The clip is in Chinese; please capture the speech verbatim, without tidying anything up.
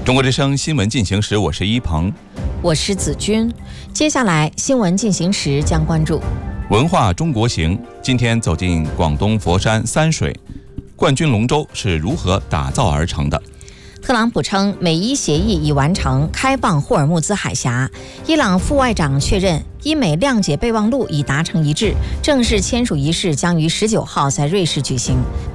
中国之声新闻进行时，我是一鹏， 我是子君。接下来新闻进行时将关注文化中国行。今天走进广东佛山三水，冠军龙舟是如何打造而成的？ 特朗普称美伊协议已完成，开放霍尔木兹海峡。伊朗副外长确认伊美谅解备忘录已达成一致，正式签署仪式将于十九号在瑞士举行。